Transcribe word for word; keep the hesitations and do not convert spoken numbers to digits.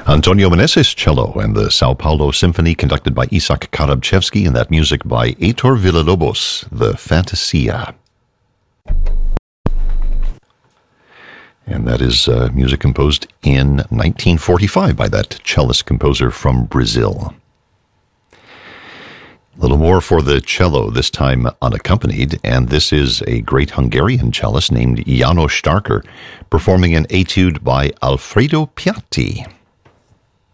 Antonio Meneses cello and the Sao Paulo Symphony conducted by Isaac Karabchevsky, and that music by Heitor Villalobos, the Fantasia. And that is uh, music composed in nineteen forty-five by that cellist composer from Brazil. A little more for the cello, this time unaccompanied, and this is a great Hungarian cellist named János Starker performing an etude by Alfredo Piatti.